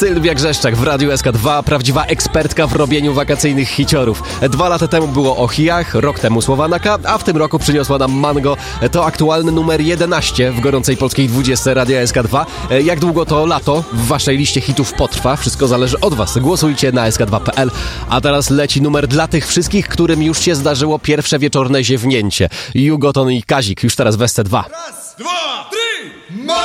Sylwia Grzeszczak w Radiu SK2, prawdziwa ekspertka w robieniu wakacyjnych hiciorów. 2 lata temu było o Chijach, rok temu Słowanaka, a w tym roku przyniosła nam Mango. To aktualny numer 11 w gorącej polskiej 20 Radia SK2. Jak długo to lato w waszej liście hitów potrwa? Wszystko zależy od was. Głosujcie na sk2.pl. A teraz leci numer dla tych wszystkich, którym już się zdarzyło pierwsze wieczorne ziewnięcie. Jugoton i Kazik już teraz w SC2. Raz, dwa, trzy!